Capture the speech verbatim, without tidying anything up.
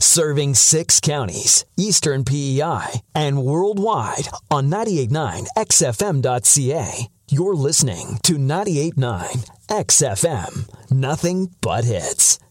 Serving six counties, Eastern P E I, and worldwide on ninety-eight point nine X F M dot C A. You're listening to ninety-eight point nine X F M. Nothing but hits.